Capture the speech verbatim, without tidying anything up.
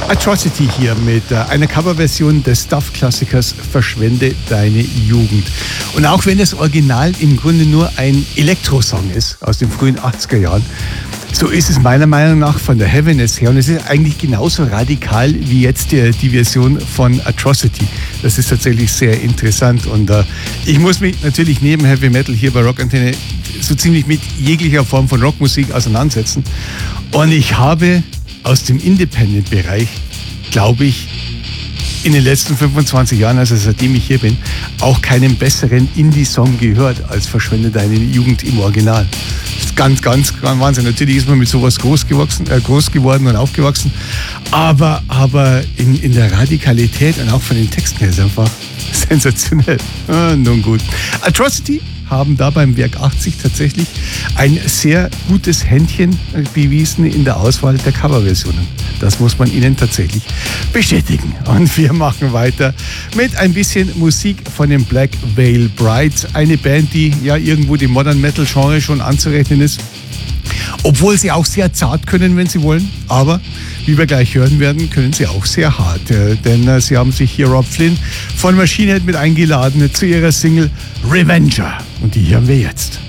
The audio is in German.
Atrocity hier mit äh, einer Coverversion des Stuff-Klassikers Verschwende deine Jugend. Und auch wenn das Original im Grunde nur ein Elektro-Song ist aus den frühen achtziger Jahren, so ist es meiner Meinung nach von der Heaviness her, und es ist eigentlich genauso radikal wie jetzt die, die Version von Atrocity. Das ist tatsächlich sehr interessant, und äh, ich muss mich natürlich neben Heavy Metal hier bei Rockantenne so ziemlich mit jeglicher Form von Rockmusik auseinandersetzen, und ich habe aus dem Independent-Bereich, glaube ich, in den letzten fünfundzwanzig Jahren, also seitdem ich hier bin, auch keinen besseren Indie-Song gehört als Verschwende deine Jugend im Original. Das ist ganz, ganz, ganz Wahnsinn. Natürlich ist man mit sowas groß, gewachsen, äh, groß geworden und aufgewachsen, aber, aber in, in der Radikalität und auch von den Texten her ist einfach sensationell. Ah, nun gut. Atrocity haben da beim Werk achtzig tatsächlich ein sehr gutes Händchen bewiesen in der Auswahl der Coverversionen. Das muss man ihnen tatsächlich bestätigen. Und wir machen weiter mit ein bisschen Musik von den Black Veil Brides. Eine Band, die ja irgendwo dem Modern Metal Genre schon anzurechnen ist. Obwohl sie auch sehr zart können, wenn sie wollen. Aber, wie wir gleich hören werden, können sie auch sehr hart. Äh, denn äh, sie haben sich hier Rob Flynn von Machine Head mit eingeladen zu ihrer Single Revenger. Und die hören wir jetzt.